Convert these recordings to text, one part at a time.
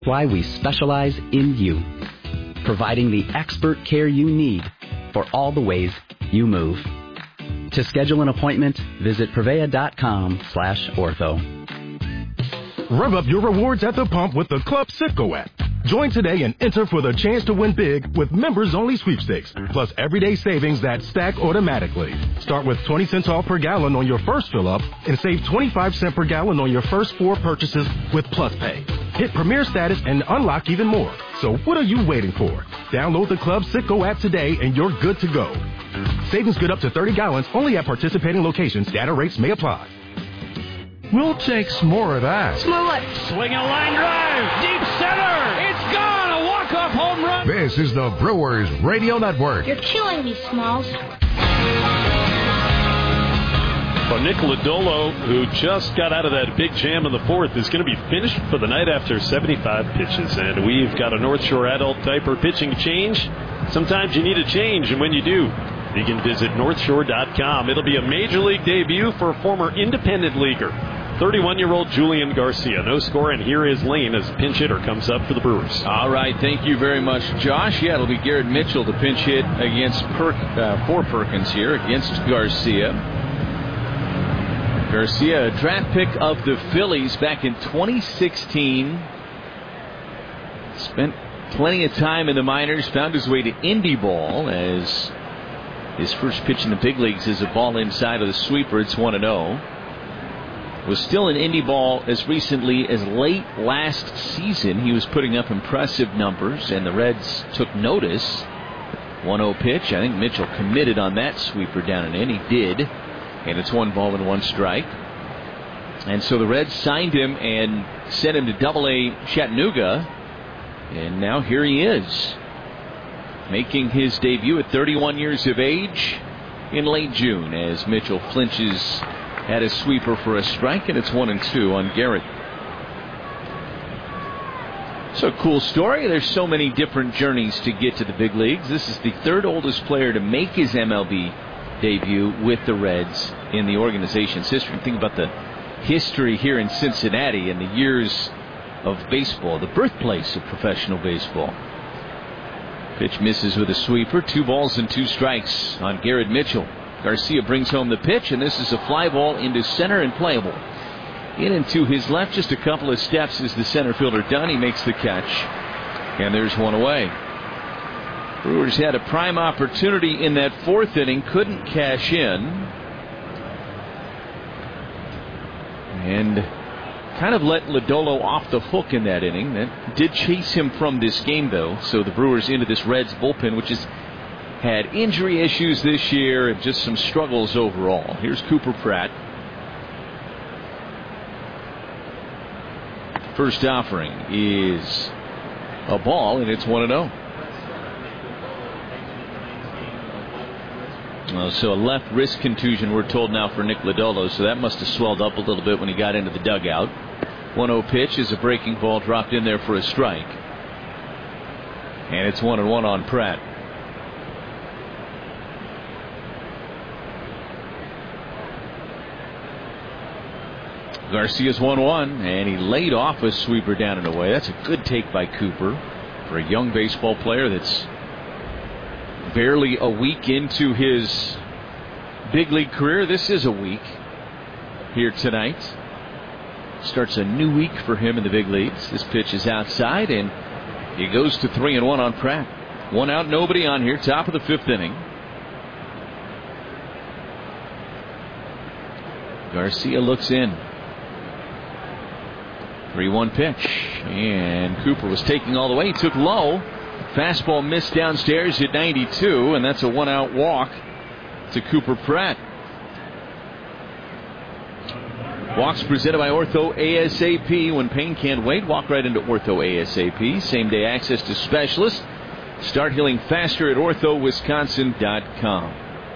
Why we specialize in you, providing the expert care you need for all the ways you move. To schedule an appointment, visit Prevea.com/ortho. Rev up your rewards at the pump with the Club Citgo app. Join today and enter for the chance to win big with members-only sweepstakes, plus everyday savings that stack automatically. Start with 20 cents off per gallon on your first fill-up and save 25 cents per gallon on your first 4 purchases with Plus Pay. Hit Premier status and unlock even more. So what are you waiting for? Download the Club Citgo app today and you're good to go. Savings good up to 30 gallons only at participating locations. Data rates may apply. We'll take some more of that. Smollett. Swing a line drive. Deep center. It's gone. A walk-off home run. This is the Brewers Radio Network. You're killing me, Smalls. Well, Nick Lodolo, who just got out of that big jam in the fourth, is going to be finished for the night after 75 pitches. And we've got a North Shore adult diaper pitching change. Sometimes you need a change, and when you do, you can visit NorthShore.com. It'll be a major league debut for a former independent leaguer, 31-year-old Julian Garcia. No score, and here is Lane as pinch hitter comes up for the Brewers. All right, thank you very much, Josh. Yeah, it'll be Garrett Mitchell to pinch hit against for Perkins here against Garcia. Garcia, a draft pick of the Phillies back in 2016. Spent plenty of time in the minors, found his way to Indy ball as his first pitch in the big leagues is a ball inside of the sweeper. It's 1-0. Was still in Indy ball as recently as late last season. He was putting up impressive numbers, and the Reds took notice. 1-0 pitch. I think Mitchell committed on that sweeper down and in. He did. And it's 1-1 strike. And so the Reds signed him and sent him to Double-A Chattanooga. And now here he is, making his debut at 31 years of age in late June as Mitchell flinches at a sweeper for a strike, and it's 1-2 on Garrett. So a cool story. There's so many different journeys to get to the big leagues. This is the third oldest player to make his MLB debut with the Reds in the organization's history. Think about the history here in Cincinnati and the years of baseball, the birthplace of professional baseball. Pitch misses with a sweeper. 2-2 strikes on Garrett Mitchell. Garcia brings home the pitch, and this is a fly ball into center and playable. In and to his left, just a couple of steps is the center fielder done. He makes the catch, and there's one away. Brewers had a prime opportunity in that fourth inning, couldn't cash in, and kind of let Lodolo off the hook in that inning. That did chase him from this game, though. So the Brewers into this Reds bullpen, which has had injury issues this year and just some struggles overall. Here's Cooper Pratt. First offering is a ball, and it's 1-0. So a left wrist contusion, we're told now, for Nick Lodolo, so that must have swelled up a little bit when he got into the dugout. 1-0 pitch is a breaking ball dropped in there for a strike. And it's 1-1 on Pratt. Garcia's 1-1, and he laid off a sweeper down and away. That's a good take by Cooper for a young baseball player that's barely a week into his big league career. This is a week here tonight. Starts a new week for him in the big leagues. This pitch is outside, and he goes to 3-1 on Pratt. 1 out, nobody on here. Top of the fifth inning. Garcia looks in. 3-1 pitch, and Cooper was taking all the way. He took low. Fastball missed downstairs at 92, and that's a 1-out walk to Cooper Pratt. Walks presented by Ortho ASAP. When pain can't wait, walk right into Ortho ASAP. Same day access to specialists. Start healing faster at orthowisconsin.com.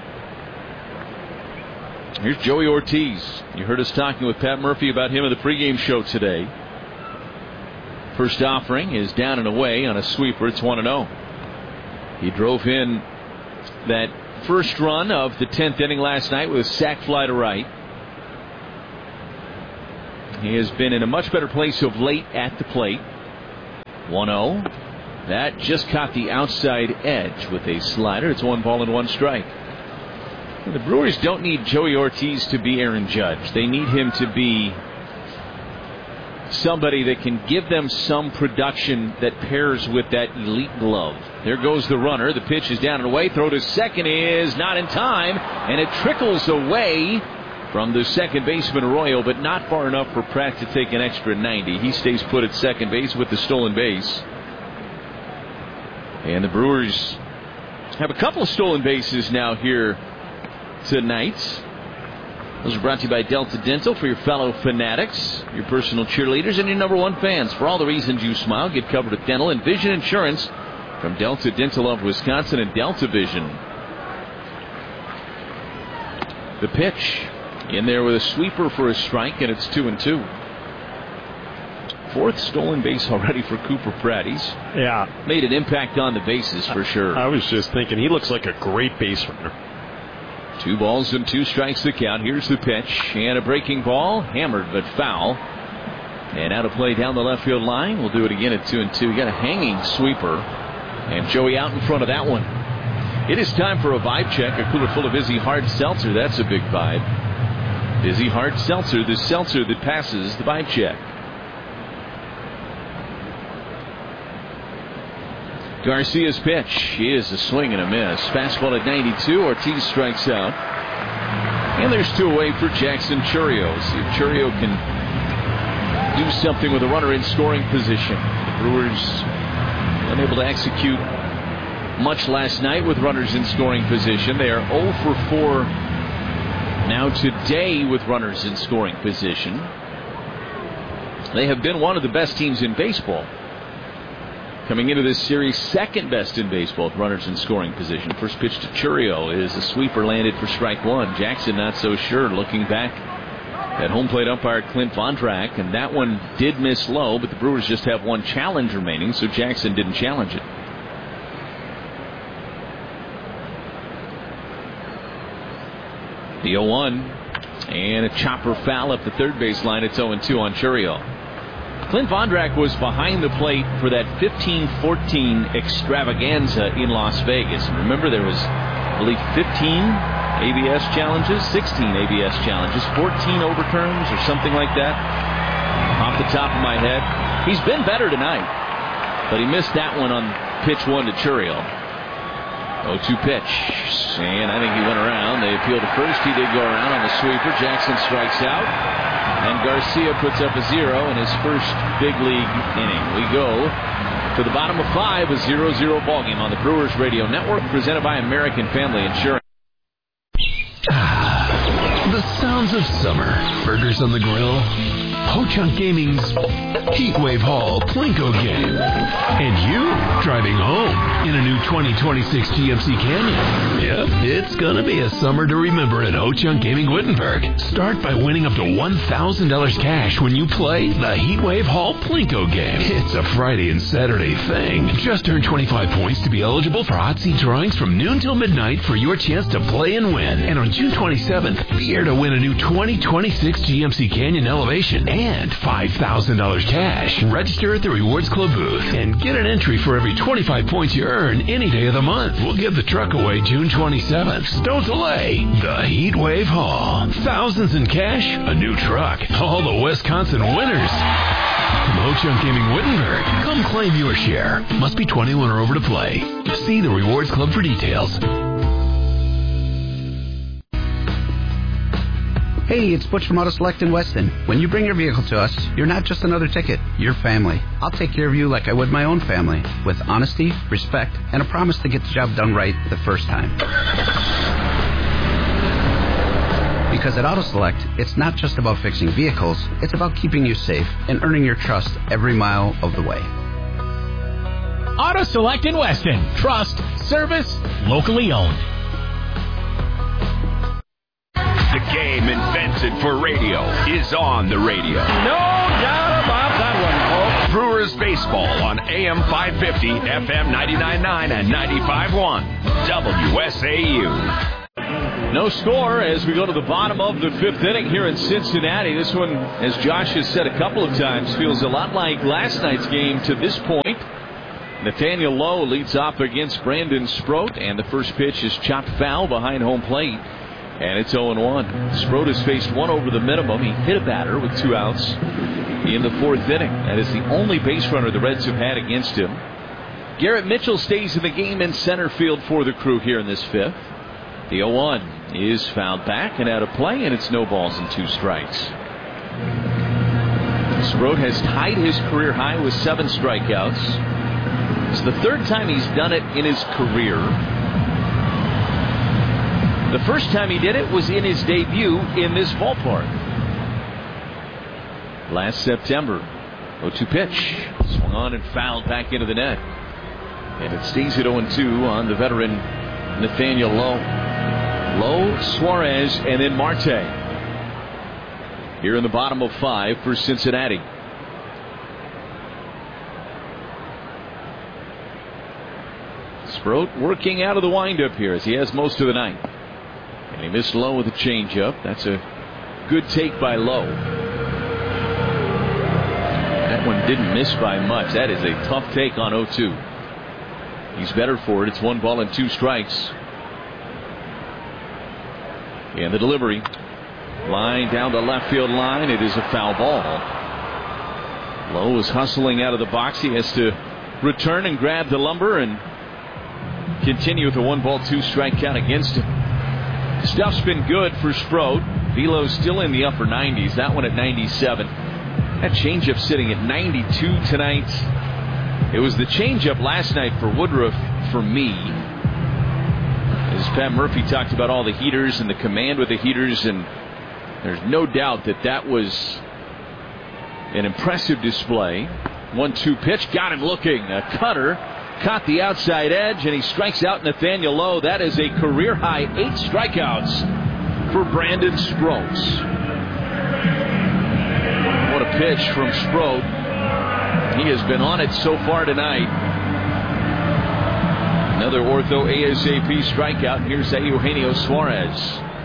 Here's Joey Ortiz. You heard us talking with Pat Murphy about him in the pregame show today. First offering is down and away on a sweeper. It's 1-0. He drove in that first run of the 10th inning last night with a sac fly to right. He has been in a much better place of late at the plate. 1-0. That just caught the outside edge with a slider. It's 1 ball and 1 strike. The Brewers don't need Joey Ortiz to be Aaron Judge. They need him to be somebody that can give them some production that pairs with that elite glove. There goes the runner. The pitch is down and away. Throw to second is not in time, and it trickles away from the second baseman Arroyo, but not far enough for Pratt to take an extra 90. He stays put at second base with the stolen base. And the Brewers have a couple of stolen bases now here tonight. Those are brought to you by Delta Dental for your fellow fanatics, your personal cheerleaders, and your number one fans. For all the reasons you smile, get covered with dental and vision insurance from Delta Dental of Wisconsin and Delta Vision. The pitch in there with a sweeper for a strike, and it's 2-2. Fourth stolen base already for Cooper Pratt. He's made an impact on the bases for sure. I was just thinking, he looks like a great base runner. 2 balls and 2 strikes the count. Here's the pitch. And a breaking ball. Hammered but foul. And out of play down the left field line. We'll do it again at 2-2. You got a hanging sweeper. And Joey out in front of that one. It is time for a vibe check. A cooler full of Vizzy Hard Seltzer. That's a big vibe. Vizzy Hard Seltzer. The seltzer that passes the vibe check. Garcia's pitch is a swing and a miss. Fastball at 92. Ortiz strikes out. And there's 2 away for Jackson Chourio. See if Chourio can do something with a runner in scoring position. The Brewers unable to execute much last night with runners in scoring position. They are 0 for 4 now today with runners in scoring position. They have been one of the best teams in baseball. Coming into this series, second best in baseball with runners in scoring position. First pitch to Chourio is a sweeper landed for strike 1. Jackson not so sure, looking back at home plate umpire Clint Vondrack, and that one did miss low, but the Brewers just have 1 challenge remaining, so Jackson didn't challenge it. The 0-1, and a chopper foul up the third base line. It's 0-2 on Chourio. Clint Vondrack was behind the plate for that 15-14 extravaganza in Las Vegas. Remember, there was, I believe, 15 ABS challenges, 16 ABS challenges, 14 overturns or something like that off the top of my head. He's been better tonight, but he missed that one on pitch 1 to Chourio. 0-2 pitch, and I think he went around. They appealed to first. He did go around on the sweeper. Jackson strikes out, and Garcia puts up a 0 in his first big league inning. We go to the bottom of 5, a 0-0 ballgame on the Brewers Radio Network, presented by American Family Insurance. The sounds of summer. Burgers on the grill. Ho-Chunk Gaming's Heatwave Hall Plinko game. And you driving home in a new 2026 GMC Canyon. Yep, it's going to be a summer to remember at Ho-Chunk Gaming Wittenberg. Start by winning up to $1,000 cash when you play the Heatwave Hall Plinko game. It's a Friday and Saturday thing. Just earn 25 points to be eligible for hot seat drawings from noon till midnight for your chance to play and win. And on June 27th, be here to win a new 2026 GMC Canyon Elevation and $5,000 cash. Register at the Rewards Club booth and get an entry for every 25 points you earn any day of the month. We'll give the truck away June 27th. So don't delay. The Heatwave Hall. Thousands in cash, a new truck. All the Wisconsin winners. From Ho-Chunk Gaming Wittenberg, come claim your share. Must be 21 or over to play. See the Rewards Club for details. Hey, it's Butch from Auto Select in Weston. When you bring your vehicle to us, you're not just another ticket, you're family. I'll take care of you like I would my own family, with honesty, respect, and a promise to get the job done right the first time. Because at Auto Select, it's not just about fixing vehicles, it's about keeping you safe and earning your trust every mile of the way. Auto Select in Weston. Trust, service, locally owned. The game invented for radio is on the radio. No doubt about that one, folks. Brewers baseball on AM 550, FM 99.9 and 95.1. WSAU. No score as we go to the bottom of the 5th inning here in Cincinnati. This one, as Josh has said a couple of times, feels a lot like last night's game to this point. Nathaniel Lowe leads off against Brandon Sproat, and the first pitch is chopped foul behind home plate, and it's 0-1. Sproat has faced one over the minimum. He hit a batter with 2 outs in the 4th inning. That is the only base runner the Reds have had against him. Garrett Mitchell stays in the game in center field for the Crew here in this 5th. The 0-1 is fouled back and out of play, and it's no balls and 2 strikes. Sproat has tied his career high with 7 strikeouts. It's the 3rd time he's done it in his career. The first time he did it was in his debut in this ballpark last September. 0-2 pitch. Swung on and fouled back into the net. And it stays at 0-2 on the veteran Nathaniel Lowe. Lowe, Suarez, and then Marte. Here in the bottom of 5 for Cincinnati. Sproat working out of the windup here as he has most of the night. And he missed Lowe with a changeup. That's a good take by Lowe. That one didn't miss by much. That is a tough take on 0-2. He's better for it. It's 1 ball and 2 strikes. And the delivery. Line down the left field line. It is a foul ball. Lowe is hustling out of the box. He has to return and grab the lumber and continue with a 1 ball 2 strike count against him. Stuff's been good for Sproat. Velo's still in the upper 90s. That one at 97. That changeup sitting at 92 tonight. It was the changeup last night for Woodruff for me. As Pat Murphy talked about all the heaters and the command with the heaters, and there's no doubt that that was an impressive display. 1-2 pitch, got him looking. A cutter, caught the outside edge, and he strikes out Nathaniel Lowe. That is a career-high 8 strikeouts for Brandon Sproat. What a pitch from Sproat. He has been on it so far tonight. Another ortho ASAP strikeout. Here's Eugenio Suarez.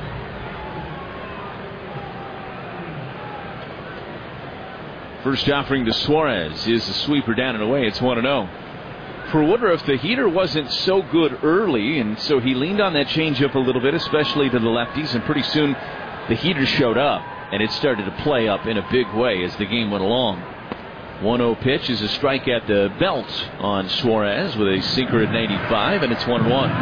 First offering to Suarez is a sweeper down and away. It's 1-0. For Woodruff, the heater wasn't so good early, and so he leaned on that changeup a little bit, especially to the lefties, and pretty soon the heater showed up, and it started to play up in a big way as the game went along. 1-0 pitch is a strike at the belt on Suarez with a sinker at 95, and it's 1-1.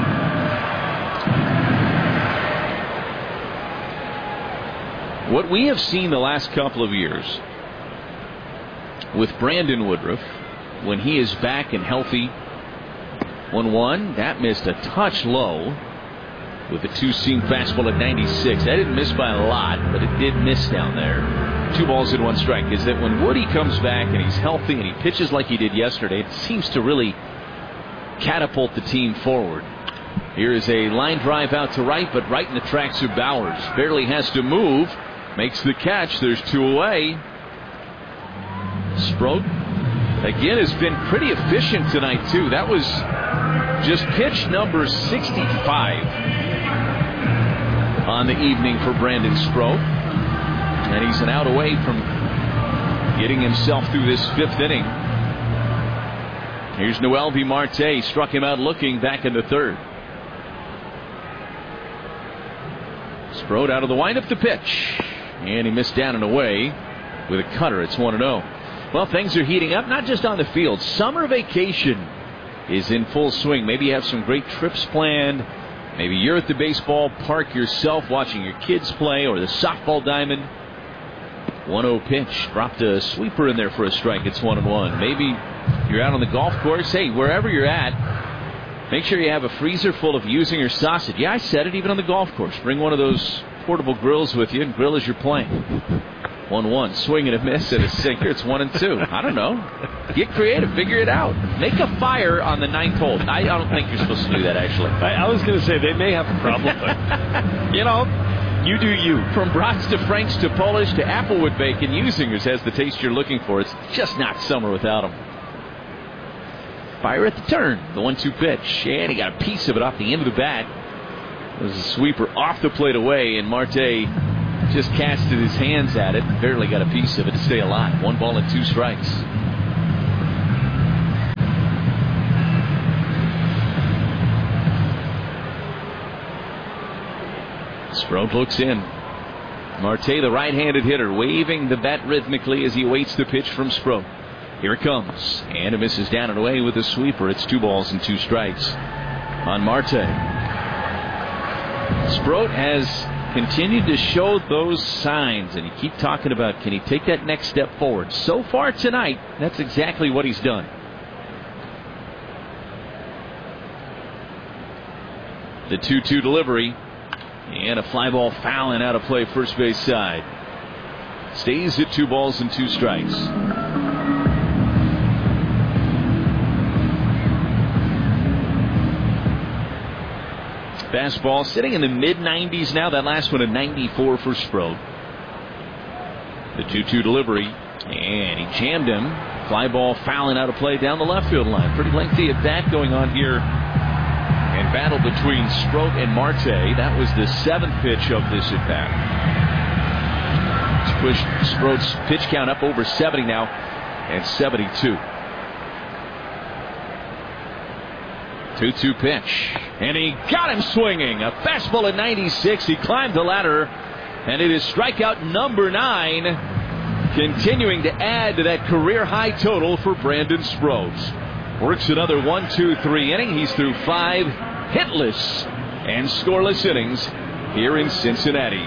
What we have seen the last couple of years with Brandon Woodruff, when he is back and healthy, 1-1, that missed a touch low with the 2-seam fastball at 96. That didn't miss by a lot, but it did miss down there. 2 balls and 1 strike. Is that when Woody comes back and he's healthy and he pitches like he did yesterday, it seems to really catapult the team forward. Here is a line drive out to right, but right in the tracks of Bowers. Barely has to move. Makes the catch. There's 2 away. Sproat, again, has been pretty efficient tonight, too. That was just pitch number 65 on the evening for Brandon Sproat. And he's an out away from getting himself through this 5th inning. Here's Noelvi Marte. Struck him out looking back in the 3rd. Sproat out of the windup to pitch. And he missed down and away with a cutter. It's 1-0. Well, things are heating up, not just on the field. Summer vacation is in full swing. Maybe you have some great trips planned. Maybe you're at the baseball park yourself watching your kids play, or the softball diamond. 1-0 pitch. Dropped a sweeper in there for a strike. It's 1-1. Maybe you're out on the golf course. Hey, wherever you're at, make sure you have a freezer full of using or sausage. Yeah, I said it, even on the golf course. Bring one of those portable grills with you and grill as you're playing. 1-1. Swing and a miss and a sinker. It's 1-2. I don't know. Get creative. Figure it out. Make a fire on the 9th hole. I don't think you're supposed to do that, actually. I was going to say, they may have a problem, but, you know, you do you. From brats to franks to Polish to Applewood bacon, Usingers has the taste you're looking for. It's just not summer without them. Fire at the turn. The 1-2 pitch. And he got a piece of it off the end of the bat. It was a sweeper off the plate away, and Marte just casted his hands at it and barely got a piece of it to stay alive. 1 ball and 2 strikes. Sproat looks in. Marte, the right-handed hitter, waving the bat rhythmically as he awaits the pitch from Sproat. Here it comes, and it misses down and away with a sweeper. It's 2 balls and 2 strikes on Marte. Sproat has continued to show those signs, and you keep talking about, can he take that next step forward? So far tonight, that's exactly what he's done. The 2-2 delivery, and a fly ball fouling out of play first base side. Stays at 2 balls and 2 strikes. Fastball sitting in the mid-90s now. That last one a 94 for Sproat. The 2-2 delivery, and he jammed him. Fly ball fouling out of play down the left field line. Pretty lengthy at bat going on here. And battle between Sproat and Marte. That was the 7th pitch of this at bat. It's pushed Sproat's pitch count up over 70 now, and 72. 2-2 pitch, and he got him swinging. A fastball at 96. He climbed the ladder, and it is strikeout number 9, continuing to add to that career high total for Brandon Sproat. Works another 1-2-3 inning. He's through 5 hitless and scoreless innings here in Cincinnati.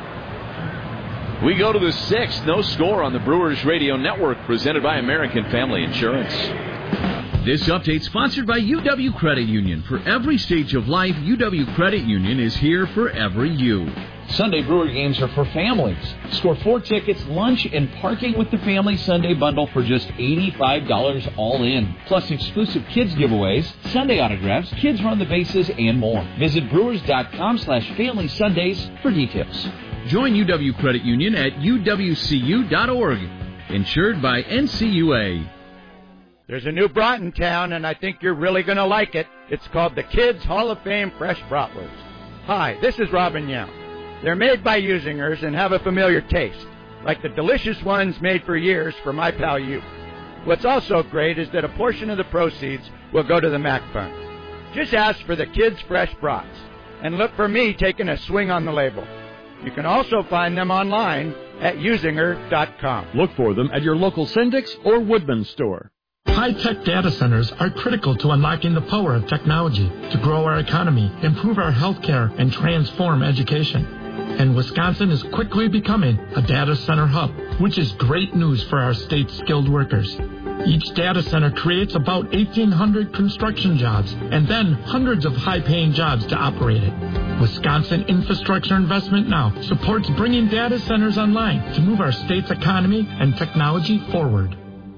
We go to the 6th. No score on the Brewers Radio Network, presented by American Family Insurance. This update sponsored by UW Credit Union. For every stage of life, UW Credit Union is here for every you. Sunday Brewer games are for families. Score 4 tickets, lunch, and parking with the Family Sunday Bundle for just $85 all in. Plus exclusive kids giveaways, Sunday autographs, kids run the bases, and more. Visit brewers.com/Family Sundays for details. Join UW Credit Union at uwcu.org. Insured by NCUA. There's a new brat in town, and I think you're really going to like it. It's called the Kids Hall of Fame Fresh Bratwurst. Hi, this is Robin Young. They're made by Usingers and have a familiar taste, like the delicious ones made for years for my pal you. What's also great is that a portion of the proceeds will go to the MAC Fund. Just ask for the Kids Fresh Brats, and look for me taking a swing on the label. You can also find them online at usinger.com. Look for them at your local Syndic's or Woodman store. High-tech data centers are critical to unlocking the power of technology to grow our economy, improve our healthcare, and transform education. And Wisconsin is quickly becoming a data center hub, which is great news for our state's skilled workers. Each data center creates about 1,800 construction jobs and then hundreds of high-paying jobs to operate it. Wisconsin Infrastructure Investment Now supports bringing data centers online to move our state's economy and technology forward.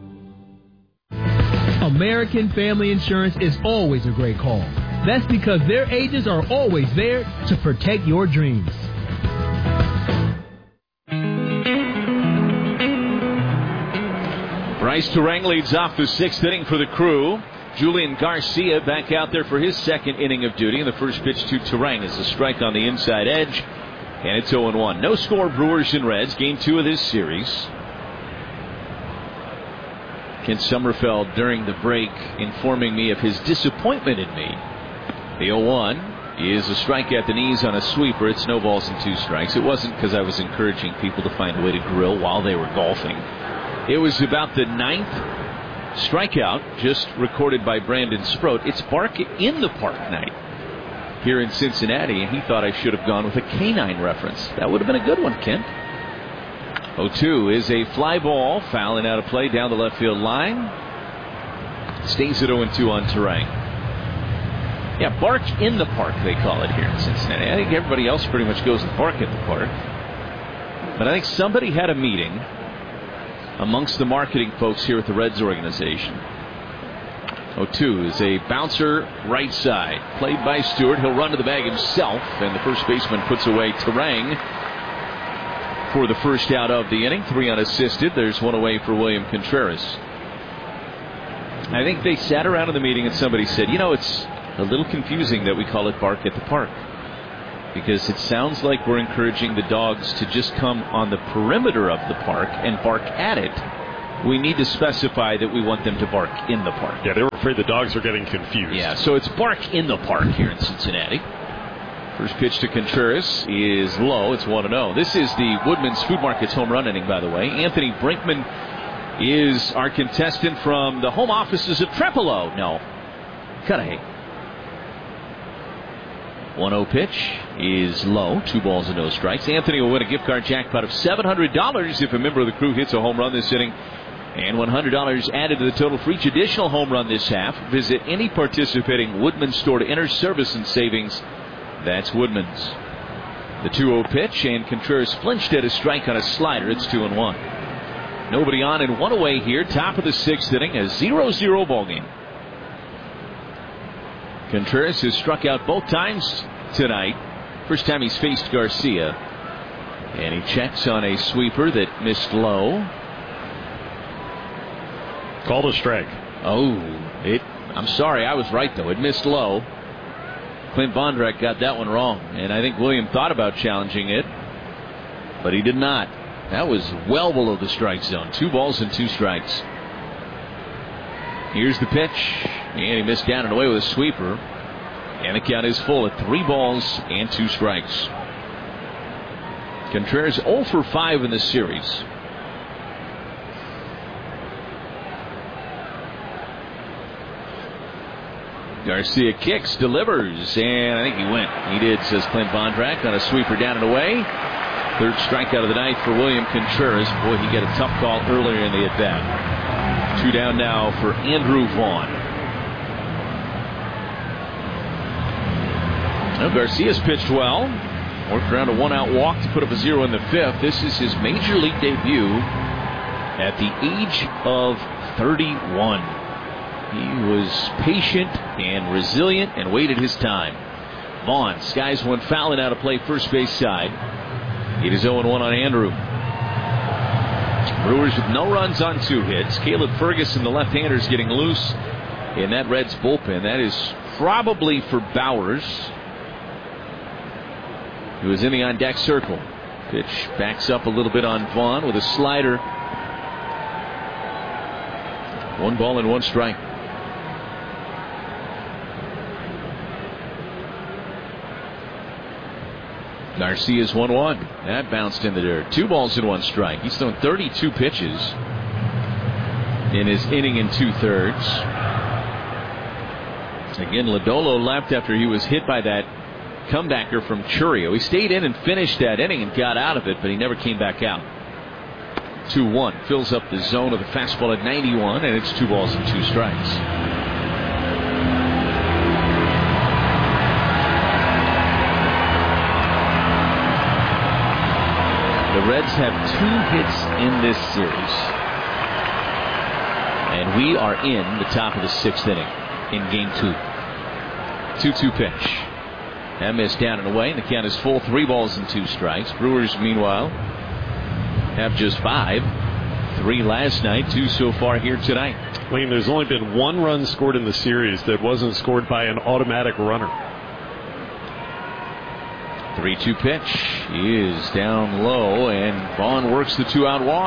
American Family Insurance is always a great call. That's because their agents are always there to protect your dreams. Bryce Turang leads off the 6th inning for the Crew. Julian Garcia back out there for his 2nd inning of duty. And the first pitch to Turang is a strike on the inside edge. And it's 0-1. No score, Brewers and Reds. Game 2 of this series. Kent Sommerfeld during the break informing me of his disappointment in me. The 0-1 is a strike at the knees on a sweeper. It's no balls and 2 strikes. It wasn't because I was encouraging people to find a way to grill while they were golfing. It was about the 9th strikeout just recorded by Brandon Sproat. It's Bark in the Park night here in Cincinnati, and he thought I should have gone with a canine reference. That would have been a good one, Kent. 0-2 is a fly ball, fouling out of play down the left field line. Stays at 0-2 on Turang. Yeah, Bark in the Park, they call it here in Cincinnati. I think everybody else pretty much goes to Bark at the Park. But I think somebody had a meeting amongst the marketing folks here at the Reds organization. 0-2 is a bouncer right side. Played by Stewart. He'll run to the bag himself, and the first baseman puts away Turang for the first out of the inning. 3 unassisted. There's one away for William Contreras. I think they sat around in the meeting and somebody said, you know, it's a little confusing that we call it Bark at the Park. because it sounds like we're encouraging the dogs to just come on the perimeter of the park and bark at it. We need to specify that we want them to bark in the park. Yeah, they were afraid the dogs are getting confused. Yeah, so it's bark in the park here in Cincinnati. First pitch to Contreras is low. It's 1-0. This is the Woodman's Food Market's home run inning, by the way. Anthony Brinkman is our contestant from the home offices of Trepolo. No, Cudahy. 1-0 pitch is low. 2 balls and no strikes. Anthony will win a gift card jackpot of $700 if a member of the crew hits a home run this inning. And $100 added to the total for each additional home run this half. Visit any participating Woodman's store to enter service and savings. That's Woodman's. The 2-0 pitch, and Contreras flinched at a strike on a slider. It's 2-1. Nobody on and 1 away here. Top of the 6th inning, a 0-0 ball game. Contreras has struck out both times tonight. First time he's faced Garcia. And he checks on a sweeper that missed low. Called a strike. I'm sorry, I was right, though. It missed low. Clint Bondrak got that one wrong. And I think William thought about challenging it, but he did not. That was well below the strike zone. 2 balls and 2 strikes. Here's the pitch. And he missed down and away with a sweeper. And the count is full at 3 balls and 2 strikes. Contreras 0 for 5 in this series. Garcia kicks, delivers, and I think he went. He did, says Clint Bondrak, on a sweeper down and away. 3rd strikeout of the night for William Contreras. Boy, he got a tough call earlier in the at-bat. 2 down now for Andrew Vaughn. Now Garcia's pitched well. Worked around a 1-out walk to put up a 0 in the 5th. This is his major league debut at the age of 31. He was patient and resilient and waited his time. Vaughn skies one foul and out of play first base side. It is 0-1 on Andrew. Brewers with no runs on 2 hits. Caleb Ferguson, the left-hander, is getting loose in that Reds bullpen. That is probably for Bowers, who is in the on-deck circle. Pitch backs up a little bit on Vaughn with a slider. 1 ball and 1 strike. Garcia's 1-1. That bounced in the dirt. 2 balls and 1 strike. He's thrown 32 pitches in his inning and 2/3. Again, Lodolo left after he was hit by that comebacker from Churio. He stayed in and finished that inning and got out of it, but he never came back out. 2-1. Fills up the zone of the fastball at 91, and it's 2 balls and 2 strikes. The Reds have 2 hits in this series. And we are in the top of the 6th inning in game 2. 2-2 pitch. That missed down and away, and the count is full. 3 balls and 2 strikes. Brewers, meanwhile, have just 5. 3 last night, 2 so far here tonight. Lane, there's only been 1 run scored in the series that wasn't scored by an automatic runner. 3-2 pitch is down low, and Vaughn works the 2-out walk.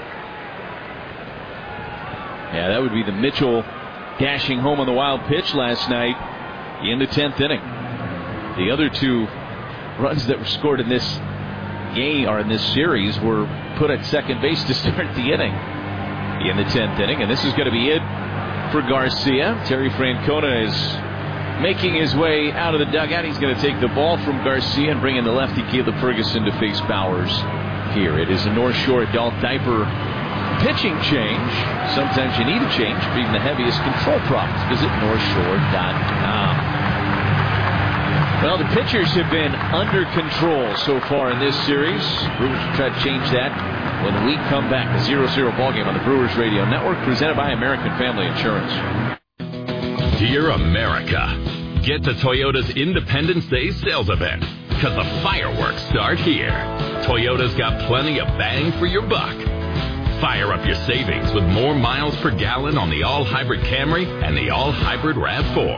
Yeah, that would be the Mitchell dashing home on the wild pitch last night in the 10th inning. The other 2 runs that were scored in this game or in this series were put at second base to start the inning in the 10th inning, and this is going to be it for Garcia. Terry Francona is making his way out of the dugout. He's going to take the ball from Garcia and bring in the lefty Caleb Ferguson to face Bowers here. It is a North Shore adult diaper pitching change. Sometimes you need a change for even the heaviest control problems. Visit NorthShore.com. Well, the pitchers have been under control so far in this series. Brewers will try to change that when we come back. A 0-0 ballgame on the Brewers Radio Network, presented by American Family Insurance. Dear America, get to Toyota's Independence Day sales event, because the fireworks start here. Toyota's got plenty of bang for your buck. Fire up your savings with more miles per gallon on the all-hybrid Camry and the all-hybrid RAV4.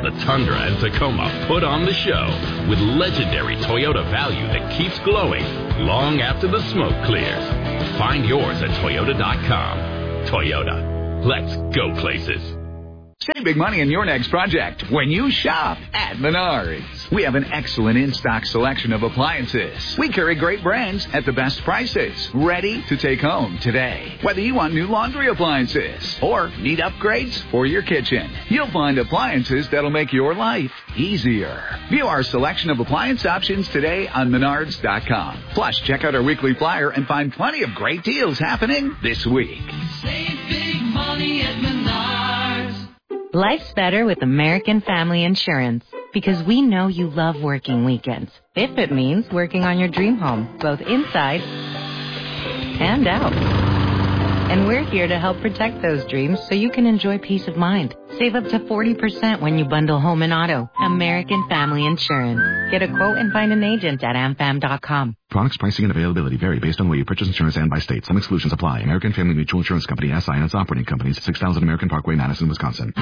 the Tundra and Tacoma put on the show with legendary Toyota value that keeps glowing long after the smoke clears. Find yours at Toyota.com. Toyota. Let's go places. Save big money on your next project when you shop at Menards. We have an excellent in-stock selection of appliances. We carry great brands at the best prices, ready to take home today. Whether you want new laundry appliances or need upgrades for your kitchen, you'll find appliances that'll make your life easier. View our selection of appliance options today on Menards.com. Plus, check out our weekly flyer and find plenty of great deals happening this week. Save big money at Menards. Life's better with American Family Insurance because we know you love working weekends. If it means working on your dream home, both inside and out. And we're here to help protect those dreams so you can enjoy peace of mind. Save up to 40% when you bundle home and auto. American Family Insurance. Get a quote and find an agent at amfam.com. Products, pricing, and availability vary based on where you purchase insurance and by state. Some exclusions apply. American Family Mutual Insurance Company, SI, and its operating companies, 6000 American Parkway, Madison, Wisconsin.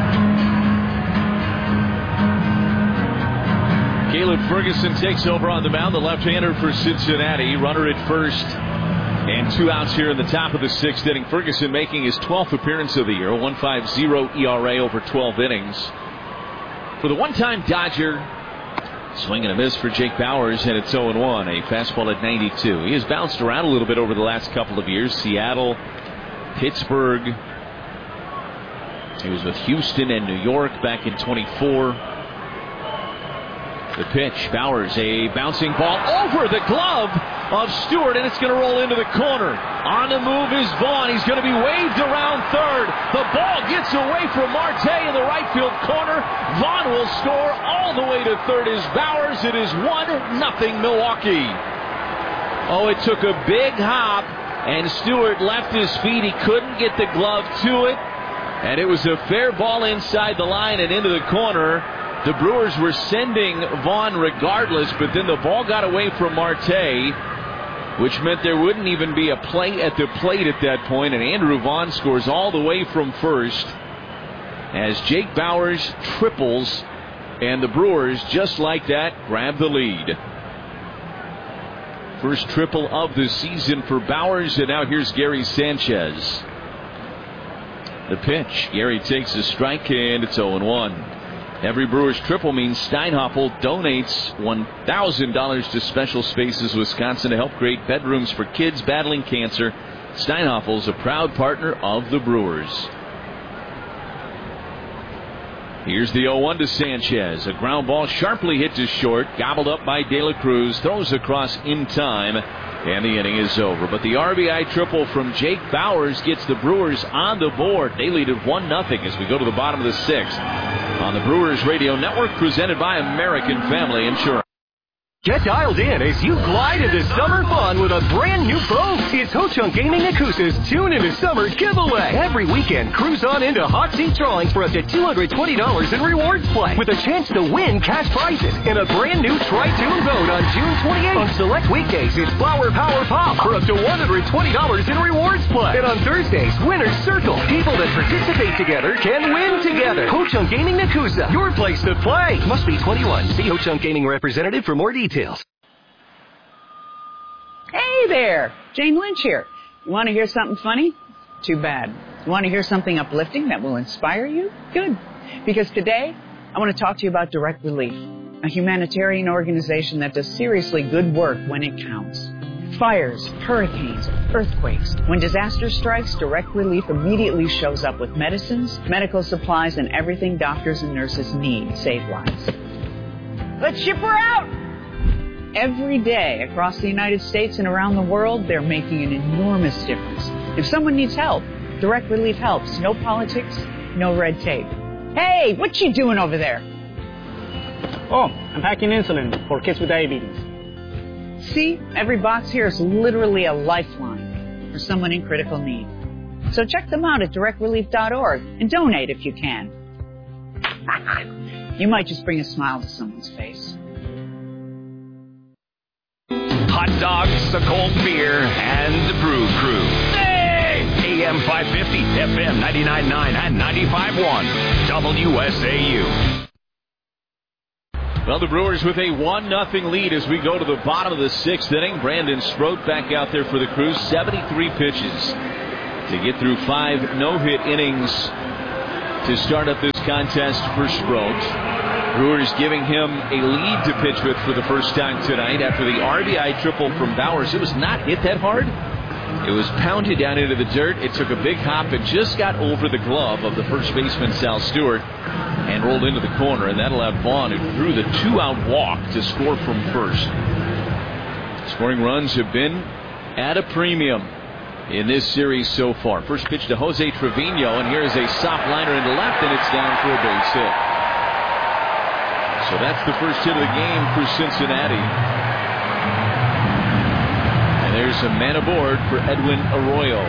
Caleb Ferguson takes over on the mound, the left-hander for Cincinnati. Runner at first. And 2 outs here in the top of the 6th inning. Ferguson making his 12th appearance of the year, a 1.50 ERA over 12 innings. For the one-time Dodger, swing and a miss for Jake Bauers, and it's 0-1, a fastball at 92. He has bounced around a little bit over the last couple of years. Seattle, Pittsburgh. He was with Houston and New York back in 24. The pitch, Bauers, a bouncing ball over the glove of Stewart, and it's going to roll into the corner. On the move is Vaughn. He's going to be waved around third. The ball gets away from Marte in the right field corner. Vaughn will score all the way to third as Bauers. It is 1-0 Milwaukee. Oh, it took a big hop, and Stewart left his feet. He couldn't get the glove to it, and it was a fair ball inside the line and into the corner. The Brewers were sending Vaughn regardless, but then the ball got away from Marte, which meant there wouldn't even be a play at the plate at that point, and Andrew Vaughn scores all the way from first as Jake Bauers triples, and the Brewers, just like that, grab the lead. First triple of the season for Bauers, and now here's Gary Sanchez. The pitch, Gary takes a strike, and it's 0-1. Every Brewers triple means Steinhoffel donates $1,000 to Special Spaces Wisconsin to help create bedrooms for kids battling cancer. Steinhoffel is a proud partner of the Brewers. Here's the 0-1 to Sanchez. A ground ball sharply hit to short, gobbled up by De La Cruz, throws across in time, and the inning is over. But the RBI triple from Jake Bauers gets the Brewers on the board. They lead it 1-0 as we go to the bottom of the 6th. On the Brewers Radio Network, presented by American Family Insurance. Get dialed in as you glide into summer fun with a brand new boat. It's Ho Chunk Gaming Nakusa's Tune into Summer giveaway. Every weekend, cruise on into hot seat drawings for up to $220 in rewards play with a chance to win cash prizes in a brand new Tri-Tune boat on June 28th. On select weekdays, it's Flower Power Pop for up to $120 in rewards play. And on Thursdays, Winner's Circle. People that participate together can win together. Ho Chunk Gaming Nakusa, your place to play. Must be 21. See Ho Chunk Gaming representative for more details. Hey there, Jane Lynch here. You want to hear something funny? Too bad. You want to hear something uplifting that will inspire you? Good. Because today, I want to talk to you about Direct Relief, a humanitarian organization that does seriously good work when it counts. Fires, hurricanes, earthquakes. When disaster strikes, Direct Relief immediately shows up with medicines, medical supplies, and everything doctors and nurses need to save lives. Let's ship her out! Every day across the United States and around the world, they're making an enormous difference. If someone needs help, Direct Relief helps. No politics, no red tape. Hey, what you doing over there? Oh, I'm packing insulin for kids with diabetes. See, every box here is literally a lifeline for someone in critical need. So check them out at directrelief.org and donate if you can. You might just bring a smile to someone's face. Hot dogs, a cold beer, and the Brew Crew. Hey! AM 550, FM 99.9 and 95.1, WSAU. Well, the Brewers with a 1-0 lead as we go to the bottom of the 6th inning. Brandon Sproat back out there for the Crews. 73 pitches to get through 5 no-hit innings to start up this contest for Sproat. Brewers giving him a lead to pitch with for the first time tonight after the RBI triple from Bowers. It was not hit that hard. It was pounded down into the dirt. It took a big hop and just got over the glove of the first baseman, Sal Stewart, and rolled into the corner. And that allowed Vaughn, who threw the 2-out walk, to score from first. Scoring runs have been at a premium in this series so far. First pitch to Jose Trevino, and here is a soft liner into left, and it's down for a base hit. So that's the first hit of the game for Cincinnati. And there's a man aboard for Edwin Arroyo.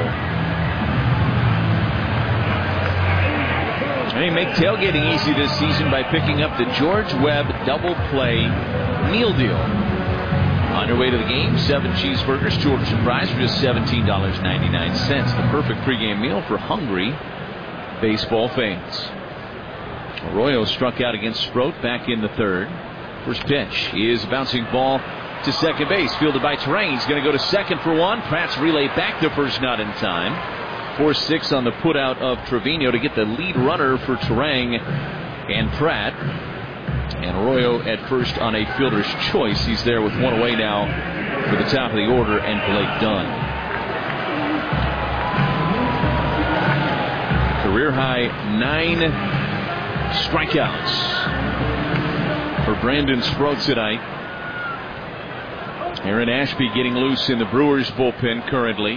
They make tailgating easy this season by picking up the George Webb Double Play Meal Deal. On your way to the game, 7 cheeseburgers, 2 orders and fries for just $17.99. The perfect pregame meal for hungry baseball fans. Arroyo struck out against Sproat back in the 3rd. First pitch is a bouncing ball to second base, fielded by Turang. He's going to go to second for 1. Pratt's relay back to first, not in time. 4-6 on the putout of Trevino to get the lead runner for Turang and Pratt. And Arroyo at first on a fielder's choice. He's there with 1 away now for the top of the order and Blake Dunn. Career high 9 strikeouts for Brandon Sproat tonight. Aaron Ashby getting loose in the Brewers bullpen currently.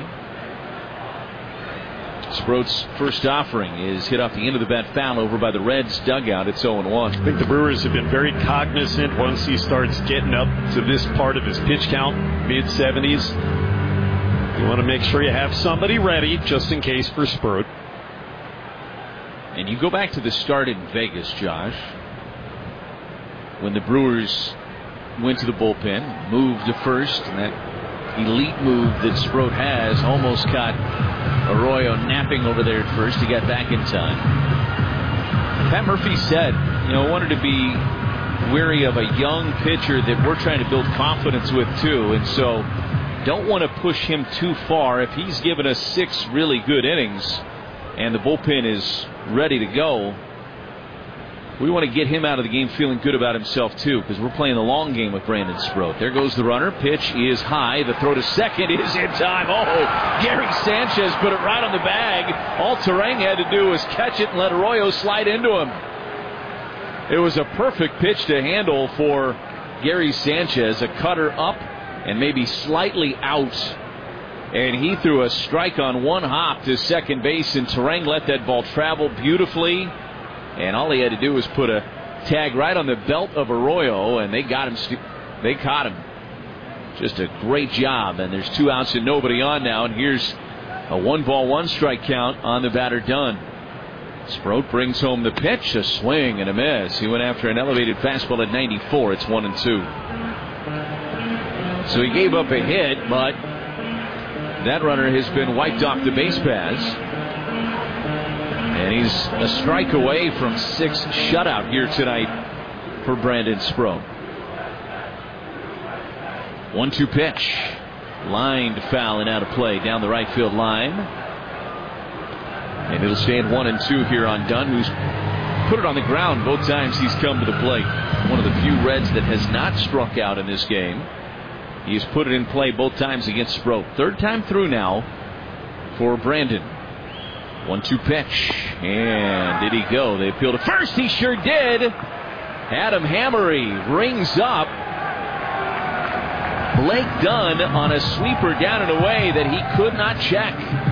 Sproat's first offering is hit off the end of the bat foul over by the Reds dugout. It's 0-1. I think the Brewers have been very cognizant once he starts getting up to this part of his pitch count, mid-70s. You want to make sure you have somebody ready just in case for Sproat. And you go back to the start in Vegas, Josh, when the Brewers went to the bullpen, moved to first, and that elite move that Sproat has almost got Arroyo napping over there at first. He got back in time. Pat Murphy said, wanted to be wary of a young pitcher that we're trying to build confidence with too, and so don't want to push him too far. If he's given us 6 really good innings and the bullpen is ready to go, we want to get him out of the game feeling good about himself too, because we're playing the long game with Brandon Sproat. There goes the runner. Pitch is high. The throw to second is in time. Oh, Gary Sanchez put it right on the bag. All Turang had to do was catch it and let Arroyo slide into him. It was a perfect pitch to handle for Gary Sanchez. A cutter up and maybe slightly out. And he threw a strike on 1 hop to second base, and Turang let that ball travel beautifully. And all he had to do was put a tag right on the belt of Arroyo, and they got him. They caught him. Just a great job. And there's 2 outs and nobody on now. And here's a 1-ball-1-strike count on the batter Dunn. Sproat brings home the pitch, a swing and a miss. He went after an elevated fastball at 94. It's 1-2. So he gave up a hit, but that runner has been wiped off the base paths. And he's a strike away from 6 shutout here tonight for Brandon Sproat. 1-2 pitch. Lined foul and out of play down the right field line. And it'll stand 1-2 here on Dunn, who's put it on the ground both times he's come to the plate. One of the few Reds that has not struck out in this game. He's put it in play both times against Sproat. 3rd time through now for Brandon. 1-2 pitch. And did he go? They appeal to first. He sure did. Adam Hammery rings up Blake Dunn on a sweeper down and away that he could not check.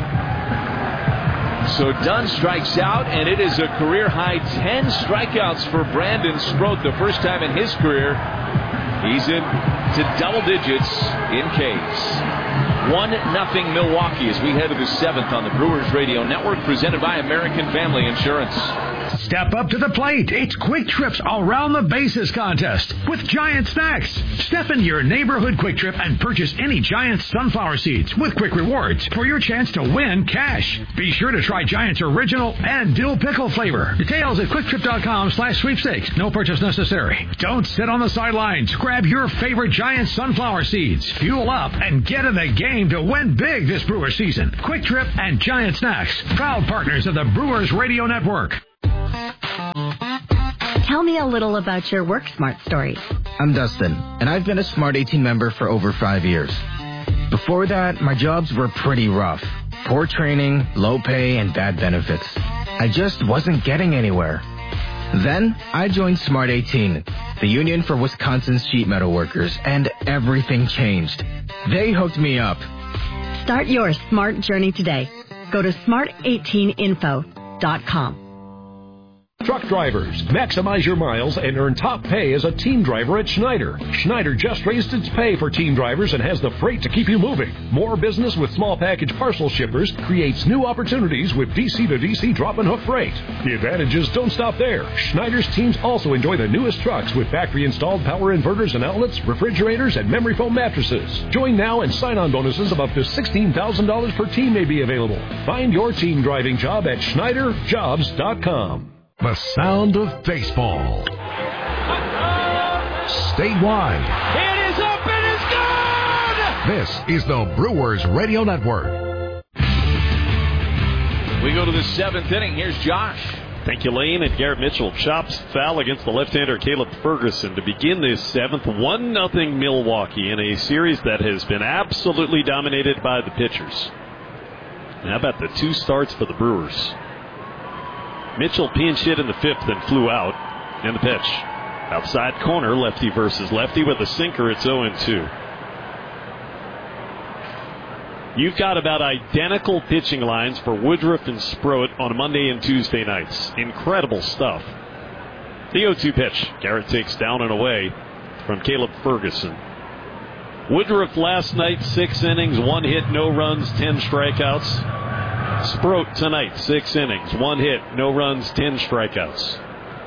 So Dunn strikes out, and it is a career-high 10 strikeouts for Brandon Sproat. The first time in his career he's into double digits in Ks. 1-0 Milwaukee as we head to the 7th on the Brewers Radio Network, presented by American Family Insurance. Step up to the plate. It's Quick Trip's Around the Bases contest with Giant Snacks. Step into your neighborhood Quick Trip and purchase any Giant sunflower seeds with Quick Rewards for your chance to win cash. Be sure to try Giant's original and dill pickle flavor. Details at quicktrip.com/sweepstakes. No purchase necessary. Don't sit on the sidelines. Grab your favorite Giant sunflower seeds. Fuel up and get in the game to win big this Brewers season. Quick Trip and Giant Snacks, proud partners of the Brewers Radio Network. Tell me a little about your work smart story. I'm Dustin, and I've been a Smart 18 member for over 5 years. Before that, my jobs were pretty rough. Poor training, low pay, and bad benefits. I just wasn't getting anywhere. Then, I joined Smart 18, the union for Wisconsin's sheet metal workers, and everything changed. They hooked me up. Start your smart journey today. Go to smart18info.com. Truck drivers, maximize your miles and earn top pay as a team driver at Schneider. Schneider just raised its pay for team drivers and has the freight to keep you moving. More business with small package parcel shippers creates new opportunities with DC-to-DC drop and hook freight. The advantages don't stop there. Schneider's teams also enjoy the newest trucks with factory-installed power inverters and outlets, refrigerators, and memory foam mattresses. Join now and sign-on bonuses of up to $16,000 per team may be available. Find your team driving job at SchneiderJobs.com. The sound of baseball. Statewide. It is up and it's gone! This is the Brewers Radio Network. We go to the 7th inning. Here's Josh. Thank you, Lane. And Garrett Mitchell chops foul against the left-hander Caleb Ferguson to begin this 7th. 1-0 Milwaukee in a series that has been absolutely dominated by the pitchers. And how about the 2 starts for the Brewers? Mitchell pinch hit in the 5th and flew out. And the pitch. Outside corner, lefty versus lefty with a sinker. It's 0-2. You've got about identical pitching lines for Woodruff and Sproat on Monday and Tuesday nights. Incredible stuff. The 0-2 pitch. Garrett takes down and away from Caleb Ferguson. Woodruff last night, 6 innings, 1 hit, no runs, 10 strikeouts. Sproat tonight, 6 innings, 1 hit, no runs, 10 strikeouts.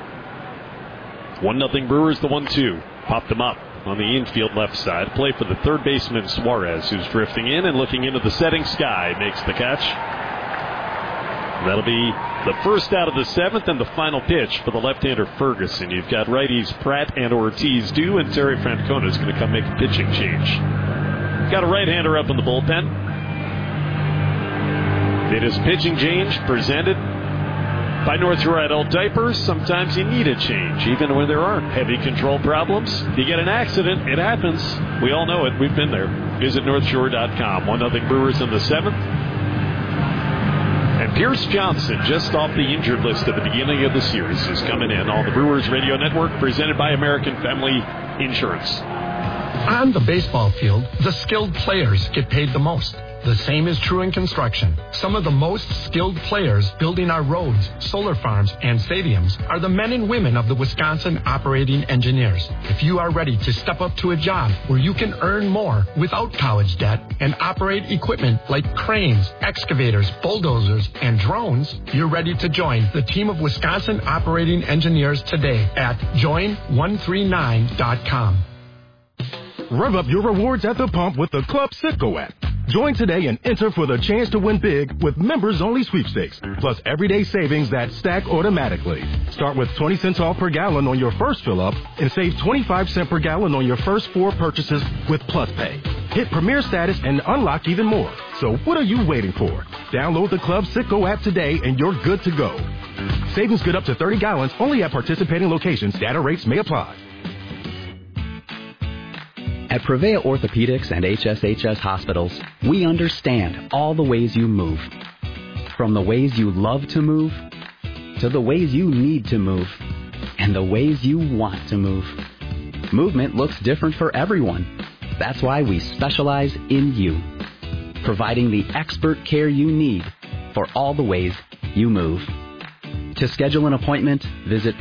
1-0 Brewers, the 1-2. Popped him up on the infield left side. Play for the third baseman Suarez, who's drifting in and looking into the setting sky. Makes the catch. That'll be the first out of the 7th and the final pitch for the left-hander Ferguson. You've got righties Pratt and Ortiz due, and Terry Francona is going to come make a pitching change. Got a right-hander up in the bullpen. It is pitching change presented by North Shore Adult Diapers. Sometimes you need a change, even when there aren't heavy control problems. If you get an accident, it happens. We all know it. We've been there. Visit NorthShore.com. 1-0 Brewers in the 7th. And Pierce Johnson, just off the injured list at the beginning of the series, is coming in on the Brewers Radio Network, presented by American Family Insurance. On the baseball field, the skilled players get paid the most. The same is true in construction. Some of the most skilled players building our roads, solar farms, and stadiums are the men and women of the Wisconsin Operating Engineers. If you are ready to step up to a job where you can earn more without college debt and operate equipment like cranes, excavators, bulldozers, and drones, you're ready to join the team of Wisconsin Operating Engineers today at join139.com. Rev up your rewards at the pump with the Club Citgo app. Join today and enter for the chance to win big with members-only sweepstakes, plus everyday savings that stack automatically. Start with 20 cents off per gallon on your first fill-up and save 25 cents per gallon on your first 4 purchases with Plus Pay. Hit Premier Status and unlock even more. So what are you waiting for? Download the Club Citgo app today and you're good to go. Savings good up to 30 gallons only at participating locations. Data rates may apply. At Prevea Orthopedics and HSHS Hospitals, we understand all the ways you move. From the ways you love to move, to the ways you need to move, and the ways you want to move. Movement looks different for everyone. That's why we specialize in you, providing the expert care you need for all the ways you move. To schedule an appointment, visit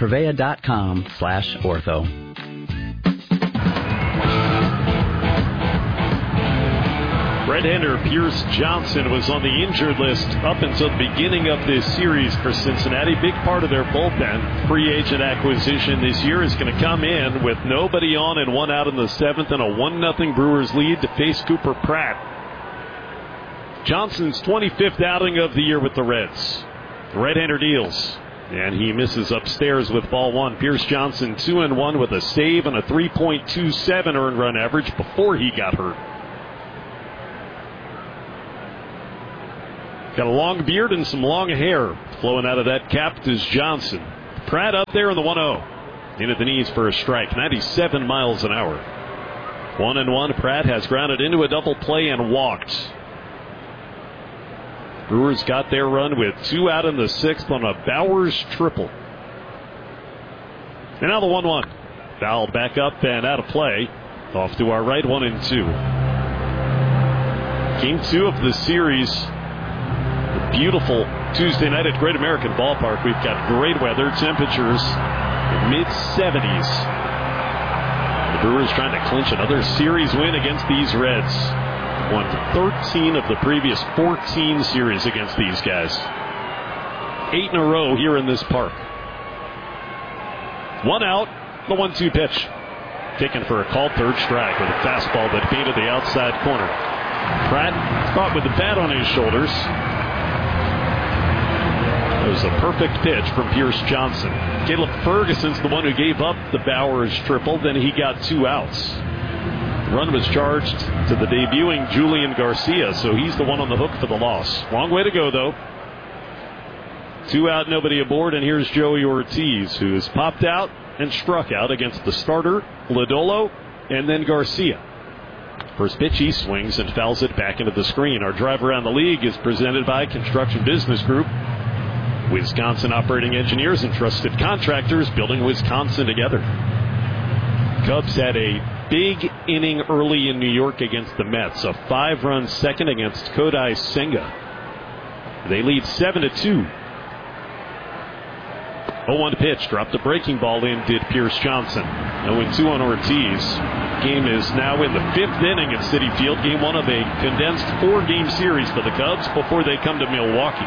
Prevea.com/ortho. Red-hander Pierce Johnson was on the injured list up until the beginning of this series for Cincinnati. Big part of their bullpen. Free agent acquisition this year is going to come in with nobody on and one out in the seventh and a 1-0 Brewers lead to face Cooper Pratt. Johnson's 25th outing of the year with the Reds. The right-hander deals, and he misses upstairs with ball one. Pierce Johnson 2-1 with a save and a 3.27 earned run average before he got hurt. Got a long beard and some long hair flowing out of that cap is Johnson. Pratt up there in the 1-0. In at the knees for a strike, 97 miles an hour. 1-1. Pratt has grounded into a double play and walked. Brewers got their run with 2 out in the 6th on a Bowers triple. And now the 1-1. Foul back up and out of play. Off to our right, 1-2. Game 2 of the series. A beautiful Tuesday night at Great American Ballpark. We've got great weather, temperatures mid-70s. The Brewers trying to clinch another series win against these Reds. Won 13 of the previous 14 series against these guys. 8 in a row here in this park. 1 out, the 1-2 pitch. Taken for a called third strike with a fastball that painted the outside corner. Pratt caught with the bat on his shoulders. It was a perfect pitch from Pierce Johnson. Caleb Ferguson's the one who gave up the Bowers triple. Then he got 2 outs. Run was charged to the debuting Julian Garcia, so he's the one on the hook for the loss. Long way to go, though. 2 out, nobody aboard, and here's Joey Ortiz, who has popped out and struck out against the starter, Lodolo, and then Garcia. First pitch, he swings and fouls it back into the screen. Our drive around the league is presented by Construction Business Group. Wisconsin operating engineers and trusted contractors building Wisconsin together. Cubs had a big inning early in New York against the Mets. A 5-run second against Kodai Senga. They lead 7-2. 0-1 pitch. Dropped the breaking ball in, did Pierce Johnson. 0-2 on Ortiz. Game is now in the 5th inning at Citi Field. Game 1 of a condensed 4-game series for the Cubs before they come to Milwaukee.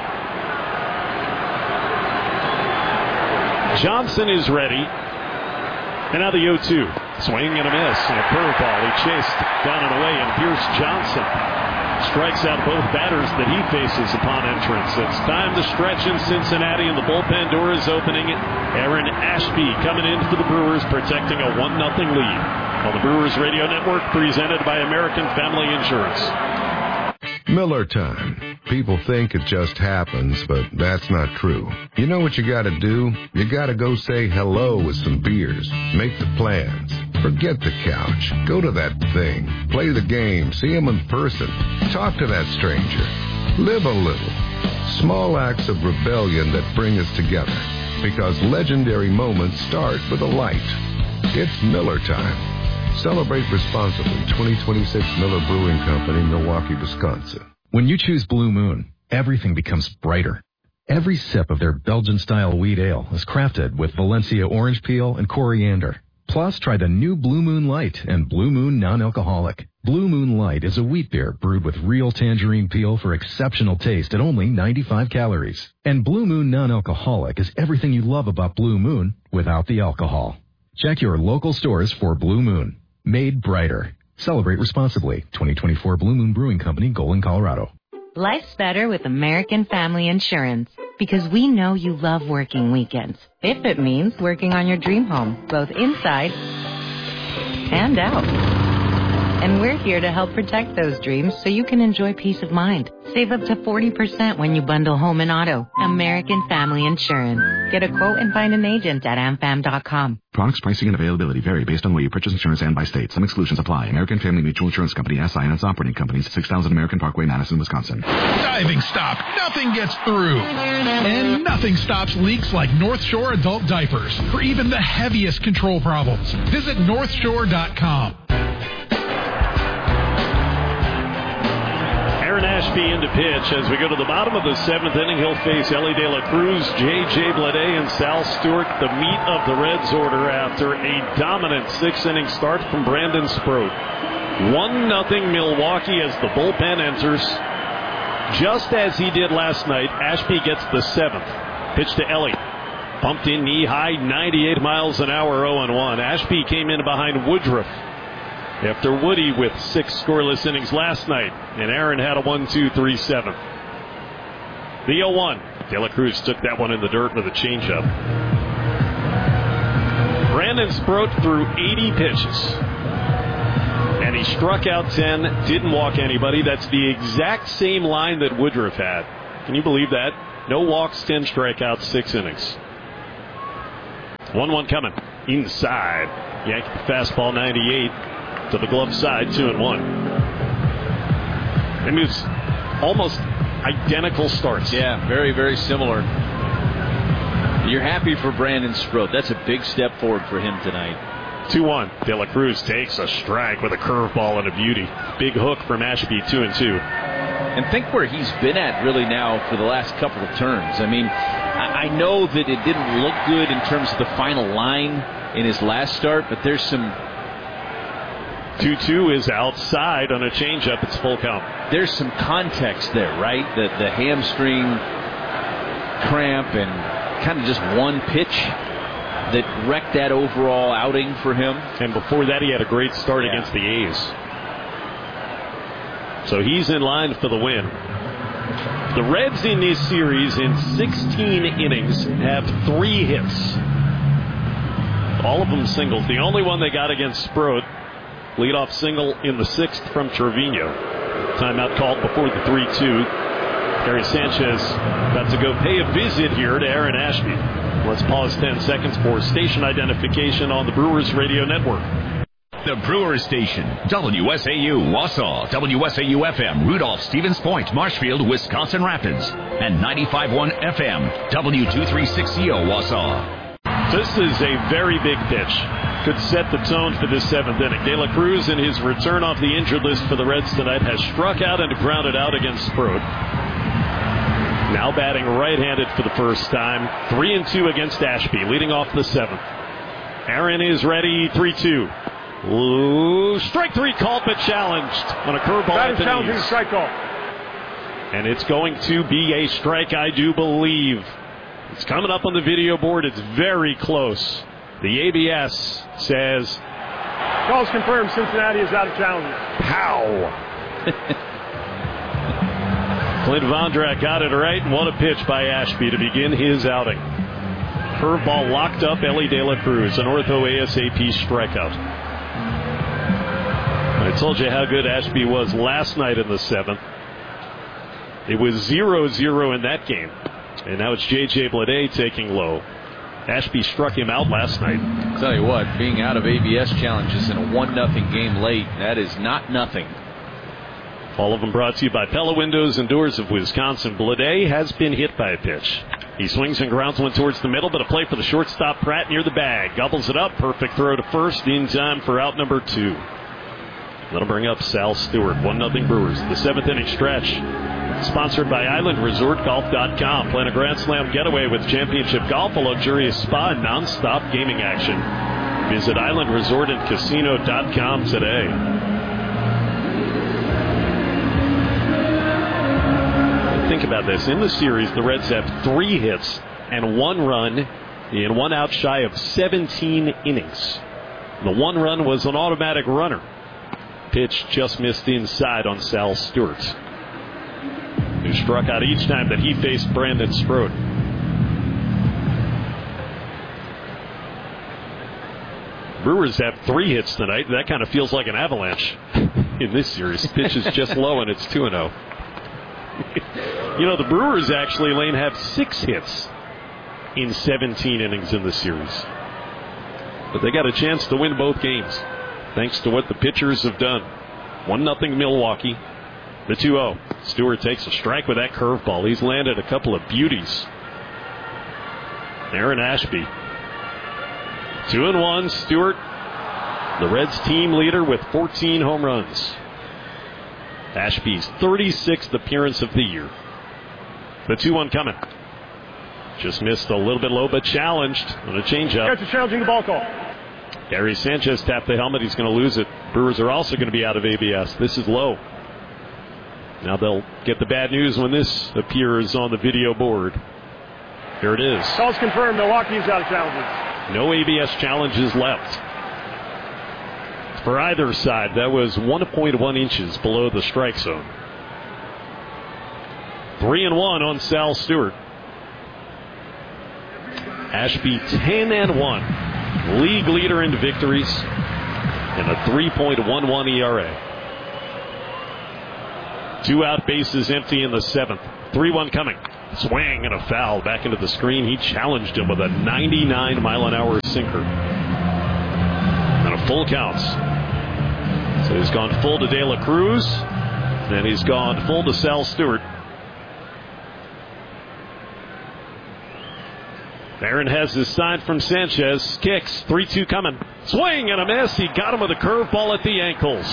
Johnson is ready. And now the 0-2. Swing and a miss. And a curveball. He chased down and away. And Pierce Johnson strikes out both batters that he faces upon entrance. It's time to stretch in Cincinnati, and the bullpen door is opening. Aaron Ashby coming in for the Brewers, protecting a 1-0 lead. On the Brewers Radio Network, presented by American Family Insurance. Miller time. People think it just happens, but that's not true. You know what you gotta do? You gotta go say hello with some beers. Make the plans. Forget the couch. Go to that thing. Play the game. See him in person. Talk to that stranger. Live a little. Small acts of rebellion that bring us together. Because legendary moments start with a light. It's Miller time. Celebrate responsibly. 2026 Miller Brewing Company, Milwaukee, Wisconsin. When you choose Blue Moon, everything becomes brighter. Every sip of their Belgian-style wheat ale is crafted with Valencia orange peel and coriander. Plus, try the new Blue Moon Light and Blue Moon Non-Alcoholic. Blue Moon Light is a wheat beer brewed with real tangerine peel for exceptional taste at only 95 calories. And Blue Moon Non-Alcoholic is everything you love about Blue Moon without the alcohol. Check your local stores for Blue Moon. Made brighter. Celebrate responsibly. 2024 Blue Moon Brewing Company, Golden, Colorado. Life's better with American Family Insurance because we know you love working weekends. If it means working on your dream home, both inside and out. And we're here to help protect those dreams so you can enjoy peace of mind. Save up to 40% when you bundle home and auto. American Family Insurance. Get a quote and find an agent at amfam.com. Products, pricing, and availability vary based on where you purchase insurance and by state. Some exclusions apply. American Family Mutual Insurance Company, SI, and its operating companies, 6000 American Parkway, Madison, Wisconsin. Diving stop. Nothing gets through. And nothing stops leaks like North Shore adult diapers for even the heaviest control problems. Visit northshore.com. Aaron Ashby into pitch as we go to the bottom of the 7th inning. He'll face Ellie De La Cruz, J.J. Blade, and Sal Stewart, the meat of the Reds order after a dominant 6th inning start from Brandon Sproat. 1-0 Milwaukee as the bullpen enters. Just as he did last night, Ashby gets the 7th. Pitch to Ellie. Pumped in knee high, 98 miles an hour, 0-1. Ashby came in behind Woodruff after Woody with 6 scoreless innings last night. And Aaron had a 1-2-3-7. The 0-1. De La Cruz took that one in the dirt with a changeup. Brandon Sproat threw 80 pitches. And he struck out 10, didn't walk anybody. That's the exact same line that Woodruff had. Can you believe that? No walks, 10 strikeouts, 6 innings. 1-1 coming. Inside. Yankee fastball 98 to the glove side, 2-1. I mean, it's almost identical starts. Yeah, very, very similar. You're happy for Brandon Sproat. That's a big step forward for him tonight. 2-1. De La Cruz takes a strike with a curveball and a beauty. Big hook from Ashby, 2-2. And think where he's been at really now for the last couple of turns. I mean, I know that it didn't look good in terms of the final line in his last start, but there's some... 2-2 is outside on a changeup. It's full count. There's some context there, right? The hamstring cramp and kind of just one pitch that wrecked that overall outing for him. And before that, he had a great start against the A's. So he's in line for the win. The Reds in this series in 16 innings have 3 hits. All of them singles. The only one they got against Sproat, leadoff single in the 6th from Trevino. Timeout called before the 3-2. Gary Sanchez about to go pay a visit here to Aaron Ashby. Let's pause 10 seconds for station identification on the Brewers Radio Network. The Brewers Station, WSAU, Wausau, WSAU FM, Rudolph, Stevens Point, Marshfield, Wisconsin Rapids, and 95.1 FM, W236CO, Wausau. This is a very big pitch. Could set the tone for this 7th inning. De La Cruz, in his return off the injured list for the Reds tonight, has struck out and grounded out against Sproat. Now batting right-handed for the first time. 3-2 against Ashby, leading off the 7th. Aaron is ready, 3-2. Ooh, strike 3 called but challenged on a curveball at the challenging knees. Strike call. And it's going to be a strike, I do believe. It's coming up on the video board. It's very close. The ABS says... Call's confirmed. Cincinnati is out of challenges. Pow! Clint Vondrak got it right, and what a pitch by Ashby to begin his outing. Curveball locked up Ellie De La Cruz, an ortho ASAP strikeout. I told you how good Ashby was last night in the 7th. It was 0-0 in that game. And now it's J.J. Bleday taking low. Ashby struck him out last night. I'll tell you what, being out of ABS challenges in a 1-0 game late, that is not nothing. All of them brought to you by Pella Windows and Doors of Wisconsin. Bleday has been hit by a pitch. He swings and grounds one towards the middle, but a play for the shortstop, Pratt, near the bag. Gobbles it up. Perfect throw to first in time for out number 2. That'll bring up Sal Stewart. 1-0 Brewers. The 7th inning stretch. Sponsored by IslandResortGolf.com. Plan a Grand Slam getaway with Championship Golf, a luxurious spa, and non-stop gaming action. Visit IslandResortAndCasino.com today. Think about this. In the series, the Reds have 3 hits and 1 run in 1 out shy of 17 innings. The 1 run was an automatic runner. Pitch just missed inside on Sal Stewart, who struck out each time that he faced Brandon Sproat. Brewers have 3 hits tonight. That kind of feels like an avalanche in this series. Pitch is just low, and it's 2-0. You know, the Brewers actually, Lane, have 6 hits in 17 innings in the series. But they got a chance to win both games, thanks to what the pitchers have done. 1-0 Milwaukee. The 2-0. Stewart takes a strike with that curveball. He's landed a couple of beauties. Aaron Ashby. 2-1. Stewart, the Reds team leader with 14 home runs. Ashby's 36th appearance of the year. The 2-1 coming. Just missed a little bit low, but challenged on a changeup. Catcher challenging the ball call. Gary Sanchez tapped the helmet. He's going to lose it. Brewers are also going to be out of ABS. This is low. Now they'll get the bad news when this appears on the video board. Here it is. Calls confirmed. Milwaukee's out of challenges. No ABS challenges left for either side. That was 1.1 inches below the strike zone. 3-1 on Sal Stewart. Ashby 10-1. League leader in victories and a 3.11 ERA. 2 out, bases empty in the 7th. 3-1 coming. Swing and a foul back into the screen. He challenged him with a 99-mile-an-hour sinker. And a full count. So he's gone full to De La Cruz. And he's gone full to Sal Stewart. Aaron has his sign from Sanchez. Kicks. 3-2 coming. Swing and a miss. He got him with a curveball at the ankles.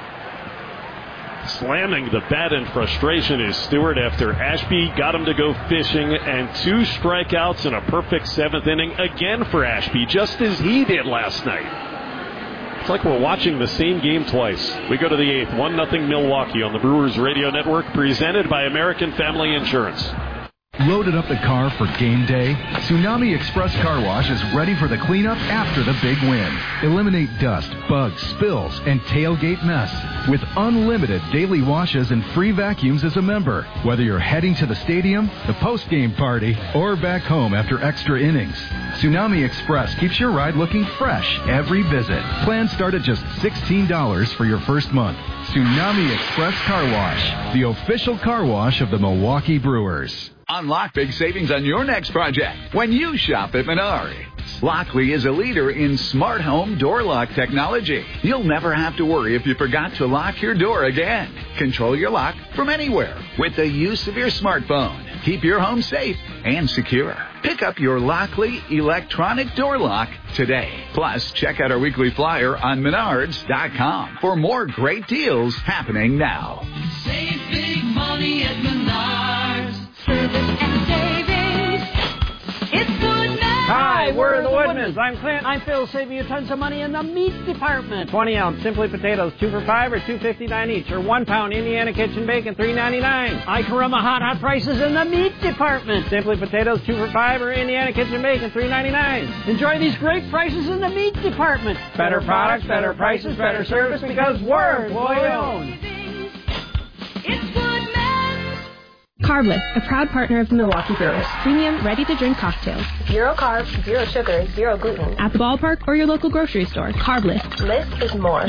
Slamming the bat in frustration is Stewart after Ashby got him to go fishing, and 2 strikeouts in a perfect 7th inning again for Ashby, just as he did last night. It's like we're watching the same game twice. We go to the 8th, 1-0 Milwaukee on the Brewers Radio Network, presented by American Family Insurance. Loaded up the car for game day? Tsunami Express Car Wash is ready for the cleanup after the big win. Eliminate dust, bugs, spills, and tailgate mess with unlimited daily washes and free vacuums as a member. Whether you're heading to the stadium, the post-game party, or back home after extra innings, Tsunami Express keeps your ride looking fresh every visit. Plans start at just $16 for your first month. Tsunami Express Car Wash, the official car wash of the Milwaukee Brewers. Unlock big savings on your next project when you shop at Menards. Lockley is a leader in smart home door lock technology. You'll never have to worry if you forgot to lock your door again. Control your lock from anywhere with the use of your smartphone. Keep your home safe and secure. Pick up your Lockley electronic door lock today. Plus, check out our weekly flyer on Menards.com for more great deals happening now. Save big money at Menards. Service and savings. It's good now. Hi, we're the Woodmans. I'm Clint. I'm Phil, saving you tons of money in the meat department. 20-ounce Simply Potatoes, 2 for $5 or $2.59 each, or 1 pound Indiana Kitchen Bacon, $3.99. Ikarama hot prices in the meat department. Simply Potatoes, 2 for $5 or Indiana Kitchen Bacon, $3.99. Enjoy these great prices in the meat department. Better products, better prices, better service, because we're employee-owned. It's good now. Carbless, a proud partner of the Milwaukee Brewers. Premium, ready-to-drink cocktails. 0 carbs, 0 sugar, 0 gluten. At the ballpark or your local grocery store. Carbless. Less is more.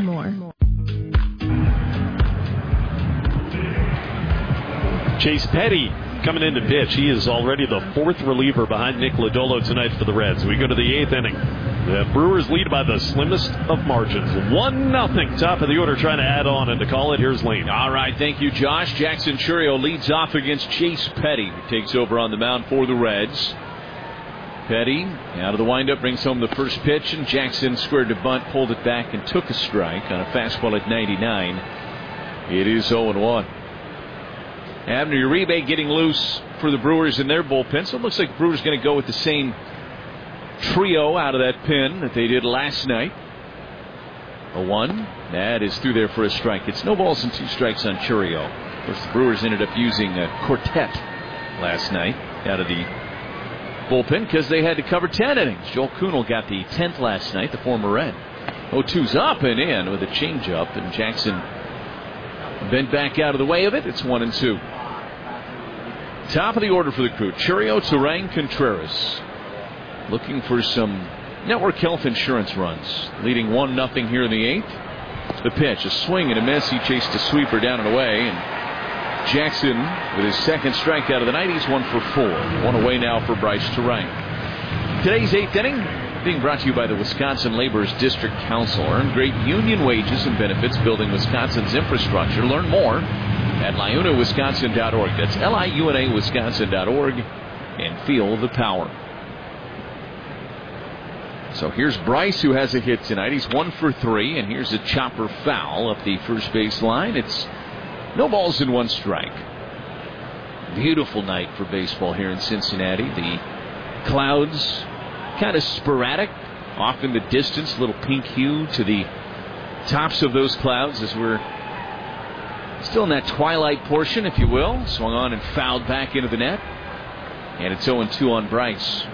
Chase Petty coming in to pitch. He is already the 4th reliever behind Nick Lodolo tonight for the Reds. We go to the 8th inning. The Brewers lead by the slimmest of margins. 1-0. Top of the order trying to add on and to call it. Here's Lane. All right, thank you, Josh. Jackson Churio leads off against Chase Petty, who takes over on the mound for the Reds. Petty out of the windup brings home the first pitch, and Jackson squared to bunt, pulled it back, and took a strike on a fastball at 99. It is 0-1. Abner Uribe getting loose for the Brewers in their bullpen. So it looks like the Brewers going to go with the same trio out of that pen that they did last night. 0-1. That is through there for a strike. It's no balls and 2 strikes on Churio. Of course, the Brewers ended up using a quartet last night out of the bullpen because they had to cover 10 innings. Joel Kuhnel got the 10th last night, the former Red. 0-2's up and in with a changeup, and Jackson bent back out of the way of it. It's 1-2. Top of the order for the Crew. Churio, Turang, Contreras. Looking for some network health insurance runs. Leading 1-0 here in the 8th. The pitch, a swing and a miss. He chased a sweeper down and away. And Jackson with his 2nd strikeout of the night. He's 1 for 4. 1 away now for Bryce Turang. Today's 8th inning being brought to you by the Wisconsin Laborers District Council. Earn great union wages and benefits building Wisconsin's infrastructure. Learn more at liunawisconsin.org. That's liunawisconsin.org, and feel the power. So here's Bryce, who has a hit tonight. He's 1 for 3, and here's a chopper foul up the first base line. It's no balls and 1 strike. Beautiful night for baseball here in Cincinnati. The clouds kind of sporadic Off in the distance, little pink hue to the tops of those clouds as we're still in that twilight portion, if you will. Swung on and fouled back into the net. And it's 0-2 on Bryce.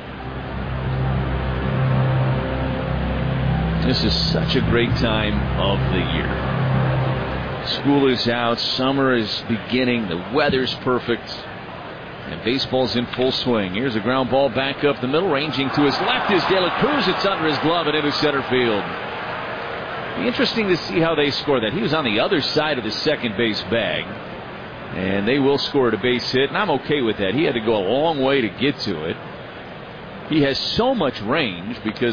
This is such a great time of the year. School is out, summer is beginning, the weather's perfect, and baseball's in full swing. Here's a ground ball back up the middle, ranging to his left is De La Cruz. It's under his glove and into center field. Be interesting to see how they score that. He was on the other side of the second base bag, and they will score a base hit, and I'm okay with that. He had to go a long way to get to it. He has so much range because